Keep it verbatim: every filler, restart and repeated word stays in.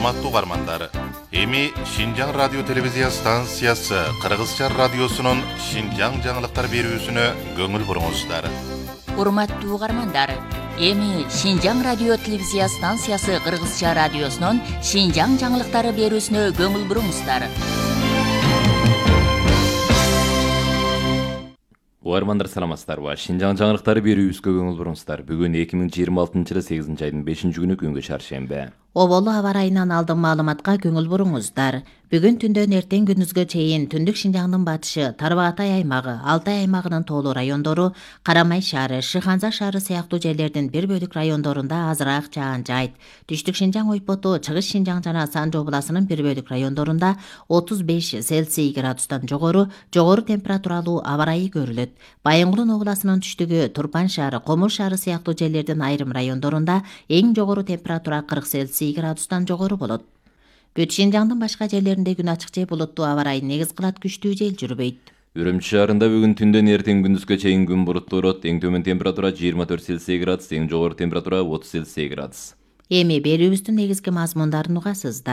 Урматтуу угармандар, эми Шинжаң радио телевизия станциясы Кыргызча радиосунун Шинжаң жаңылыктар берүүсүнө көңүл буруңуздар. Урматтуу угармандар, эми Шинжаң радио телевизия станциясы Кыргызча радиосунун Шинжаң жаңылыктары берүүсүнө көңүл буруңуздар. Угармандар саламатсыздарбы? Шинжаң жаңылыктары берүүбүзгө көңүл буруңуздар. Бүгүн эки миң жыйырма алтынчы жылы сегизинчи айдын бешинчи күнү күнгө чаршембе. Оболу аба ырайынан алдын маалыматка көңүл буруңуздар. Бүгүн түндөн эртең күндүзгө чейин Түндүк Шинжаңдын батышы, Тарбағатай аймагы, Алтай аймагынын тоолуу райондору, Карамай шаары, Шыханза шаары сыяктуу жерлердин бир бөлүк райондорунда азыраак жаан жайт. Түштүк Шинжаң ойпоту, Чыгыш Шинжаң жана Санжы обласынын бир бөлүк райондорунда отуз беш Цельсий градустан жогору, жогору температуралуу аба ырайы көрүлөт. Байынгулун обласынын түштүгү, Турпан шаары, Комур шаары сыяктуу жерлердин айрым райондорунда эң жогору температура кырк Цельсий градустан жогору болот. Бүт Шинжаңдын башка жерлеринде күн ачык же булуттуу аба ырайы негиз кылат, күчтүү жел жүрбөйт. Үрүмчү шаарында бүгүн түндөн эртең күндүзгө чейин күн булуттуу болот. Эң төмөн температура жыйырма төрт Цельсий градус, эң жогору температура отуз Цельсий градус. Эми берүүбүздүн негизги мазмундарын угасыздар.